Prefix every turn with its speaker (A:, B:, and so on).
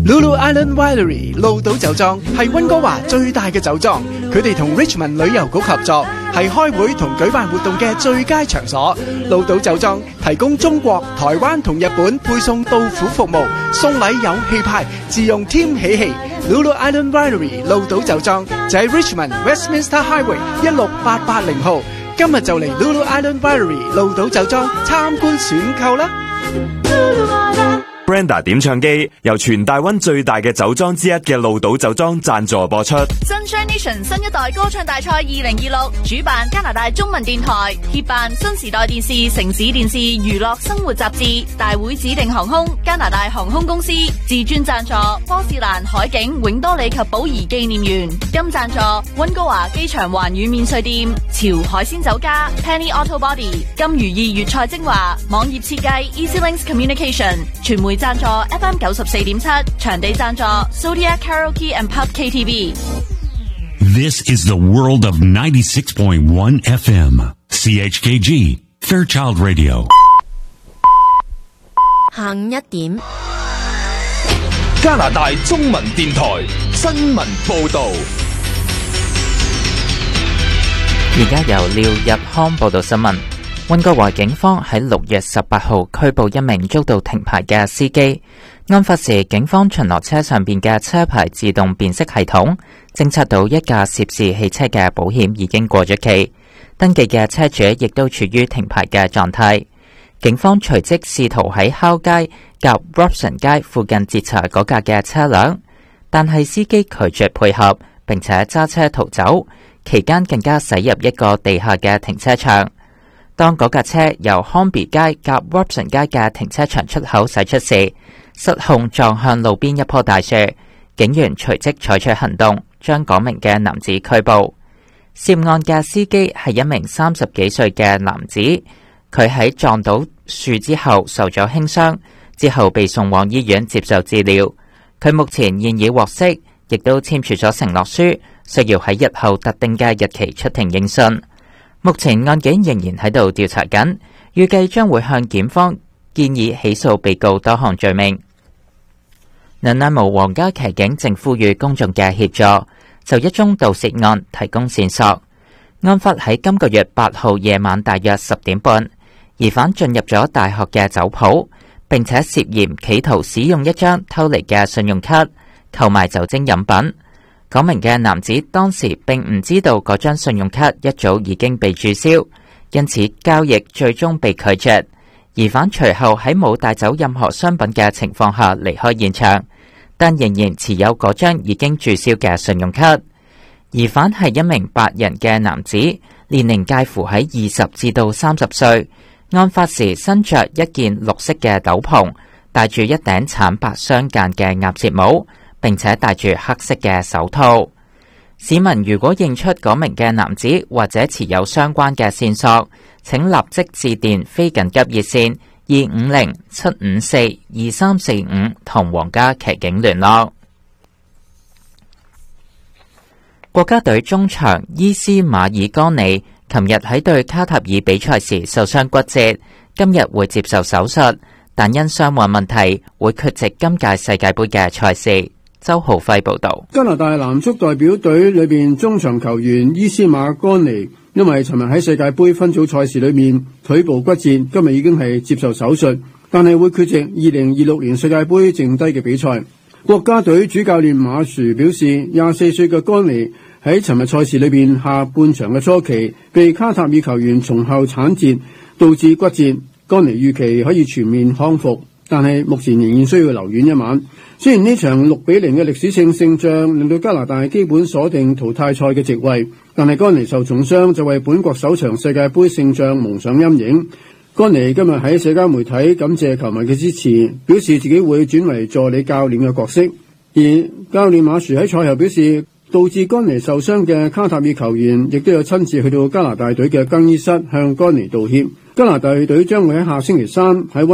A: Lulu Island Winery 鹿島酒莊係溫哥華最大嘅酒莊，佢哋同 Richmond 旅遊局合作，係開會同舉辦活動嘅最佳場所。鹿島酒莊提供中國、台灣同日本配送到府服務，送禮有氣派，自用添喜氣。Lulu Island Winery 鹿島酒莊就喺 Richmond Westminster Highway 16880號。今日就嚟 Lulu Island Winery 鹿島酒莊參觀選購啦！
B: Brenda 點唱機由全大溫最大嘅酒莊之一嘅鹿島酒莊贊助播出。
C: Sunshine Nation 新一代歌唱大賽2026主辦加拿大中文電台，協辦新時代電視、城市電視、娛樂生活雜誌，大會指定航空加拿大航空公司，至尊贊助波士蘭海景永多里及寶儀紀念園，金贊助溫哥華機場環宇免稅店、潮海鮮酒家、Penny Auto Body、金如意粵菜精華、網頁設計 EasyLinks Communication， 傳媒贊助 FM 94.7， 場地贊助 Zodiac Karaoke and Pub KTV。
D: This is the world of 96.1 FM CHKG Fairchild Radio。
E: 下午1點，
F: 加拿大中文電台新聞報道。
G: 而家由廖日康報道新聞。溫哥華警方喺6月18號拘捕一名遭到停牌嘅司機。案發時，警方巡邏車上邊嘅車牌自動辨識系統偵測到一架涉事汽車嘅保險已經過咗期，登記嘅車主亦都處於停牌嘅狀態。警方隨即試圖喺烤街及 Robson 街附近截查嗰架嘅車輛，但係司機拒絕配合，並且揸車逃走，期間更加駛入一個地下嘅停車場。當嗰架車由康比街及 Robson 街嘅停車場出口駛出時，失控撞向路邊一棵大樹，警員隨即採取行動，將嗰名嘅男子拘捕。涉案嘅司機係一名30幾歲嘅男子，佢喺撞到樹之後受咗輕傷，之後被送往醫院接受治療。佢目前現已獲釋，亦都簽署咗承諾書，需要喺日後特定嘅日期出庭應訊。目前案件仍然喺度調查緊，預計將會向檢方建議起訴被告多項罪名。Nanaimo 皇家騎警正呼籲公眾嘅協助，就一宗盜竊案提供線索。案發喺今個月8號夜晚大約10點半，疑犯進入咗大學嘅酒鋪，並且涉嫌企圖使用一張偷嚟嘅信用卡購買酒精飲品。嗰名嘅男子當時並唔知道嗰張信用卡一早已經被註銷，因此交易最終被拒絕。疑犯隨後喺冇帶走任何商品嘅情況下離開現場，但仍然持有嗰張已經註銷嘅信用卡。疑犯係一名白人嘅男子，年齡介乎喺20至到30歲。案發時身着一件綠色嘅斗篷，戴住一頂橙白相間嘅鴨舌帽，並且戴住黑色嘅手套。市民如果認出嗰名嘅男子或者持有相關嘅線索，請立即致電非緊急熱線250-754-2345同皇家騎警聯絡。國家隊中場伊斯馬爾干尼琴日喺對卡塔爾比賽時受傷骨折，今日會接受手術，但因傷患問題會缺席今屆世界盃嘅賽事。周浩輝報道。
H: 加拿大男足代表隊裏邊中場球員伊斯馬干尼因為尋日喺世界盃分組賽事裏面腿部骨折，今日已經係接受手術，但係會缺席2026年世界盃剩低嘅比賽。國家隊主教練馬殊表示，24歲嘅干尼喺尋日賽事裏邊下半場嘅初期被卡塔爾球員從後鏟截，導致骨折。干尼預期可以全面康復，但係目前仍然需要留院一晚。雖然呢場6-0嘅歷史性勝仗令到加拿大基本鎖定淘汰賽嘅席位，但係干尼受重傷就為本國首場世界盃勝仗蒙上陰影。干尼今日喺社交媒體感謝球迷嘅支持，表示自己會轉為助理教練嘅角色。而教練馬殊喺賽後表示，導致干尼受傷嘅卡塔爾球員亦都有親自去到加拿大隊嘅更衣室向干尼道歉。加拿大隊將會喺下星期3喺